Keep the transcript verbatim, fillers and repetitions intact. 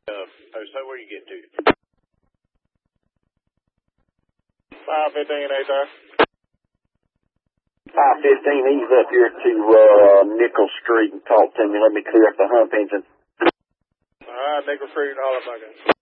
Uh, so where you get to? five fifteen, eight there. five fifteen, ease up here to uh, Nickel Street and talk to me. Let me clear up the hump engine. All right, Nickel Street, all up, okay.